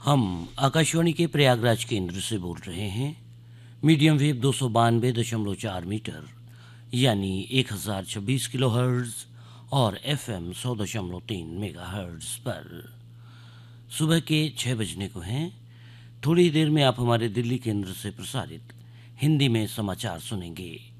हम आकाशवाणी के प्रयागराज केंद्र से बोल रहे हैं। मीडियम वेव 292.4 मीटर यानी 1026 किलोहर्ट्ज़ और एफएम 100.3 मेगाहर्ट्ज़ पर सुबह के 6 बजने को हैं। थोड़ी देर में आप हमारे दिल्ली केंद्र से प्रसारित हिंदी में समाचार सुनेंगे।